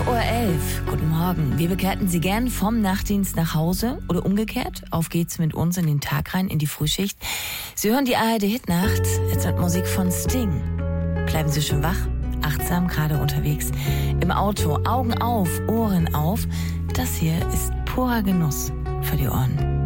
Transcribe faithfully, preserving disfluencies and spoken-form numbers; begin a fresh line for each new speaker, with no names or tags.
zwölf Uhr elf. Guten Morgen. Wir begleiten Sie gern vom Nachtdienst nach Hause oder umgekehrt. Auf geht's mit uns in den Tag rein, in die Frühschicht. Sie hören die A R D Hitnacht, jetzt mit Musik von Sting. Bleiben Sie schön wach, achtsam, gerade unterwegs. Im Auto, Augen auf, Ohren auf. Das hier ist purer Genuss für die Ohren.